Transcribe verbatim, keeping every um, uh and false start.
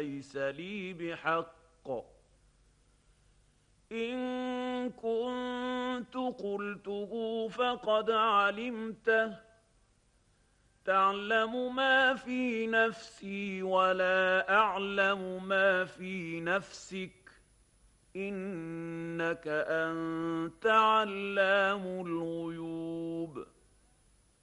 ليس لي بحق. إن كنت قلته فقد علمته، تعلم ما في نفسي ولا أعلم ما في نفسك، إنك أنت علام الغيوب.